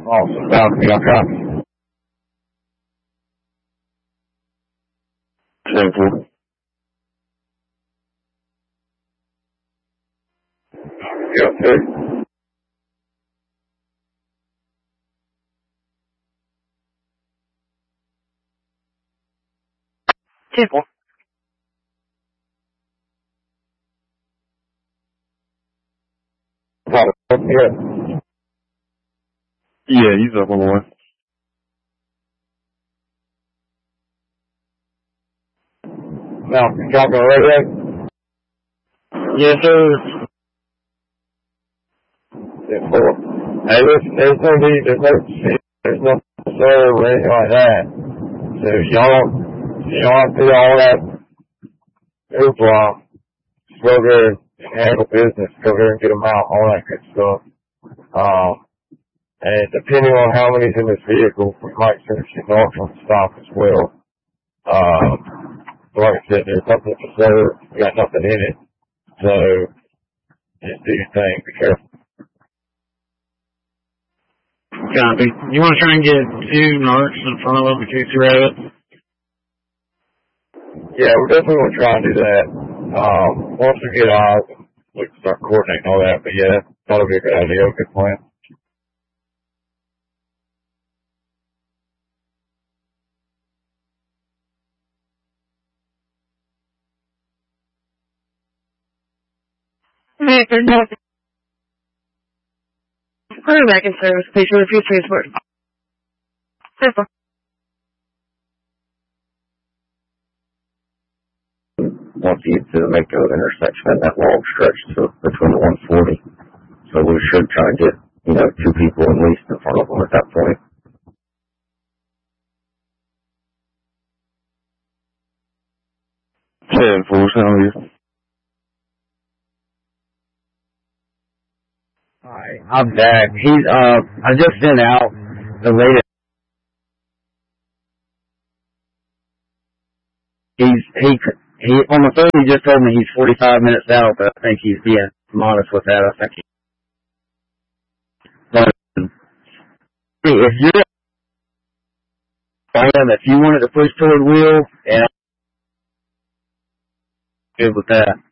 Awesome. Falcon, y'all copy. 10-4. Yep, sir. Temple. Yeah. Yeah, he's up on the one. Falcon, copy on radio? Yes, sir. 10-4. Hey, listen, there's no serve or anything like that. So if y'all have to do all that hoopla, just go there and handle business, go there and get them out, all that good stuff. And depending on how many's in this vehicle, we might send some dogs on stop as well. Like I said, there's something to serve, we got nothing in it. So just do your thing, be careful. Copy. You want to try and get 2 narcs in front of them in case you have it? Yeah, we're definitely going to try and do that. Once we get ours, we can start coordinating all that. But yeah, that'll be a good idea, a good plan. There's nothing. Put her back in service. Please refuse transport. Simple. Once you get to the Mako intersection and that long stretch between the 140. So we should try to get, 2 people at least in front of them at that point. Sound. Alright, I'm back. I just sent out the latest. He on the phone he just told me he's 45 minutes out, but I think he's being modest with that. I think if you wanted to push toward Will, and I'm good with that.